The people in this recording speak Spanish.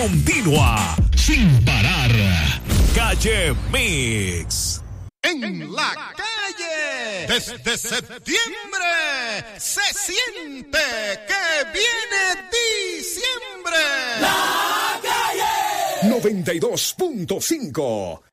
Continua, sin parar. Calle Mix. En la calle, desde septiembre, se siente que viene diciembre. La calle 92.5.